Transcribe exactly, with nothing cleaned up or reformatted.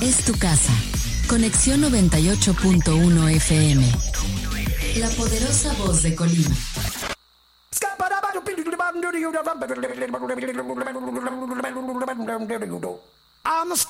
es tu casa. Conexión noventa y ocho punto uno F M. La poderosa voz de Colima. I'm a